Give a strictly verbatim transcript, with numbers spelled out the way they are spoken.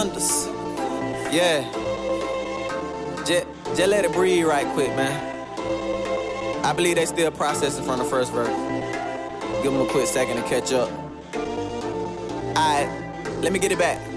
thunders. Yeah. Just, just let it breathe right quick, man. I believe they still processing from the first verse. Give them a quick second to catch up. Alright, let me get it back.